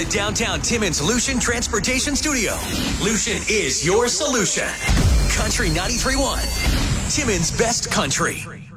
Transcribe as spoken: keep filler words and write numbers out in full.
downtown Timmins Lucian Transportation Studio. Lucian is your solution. Country ninety-three point one, Timmins' best country.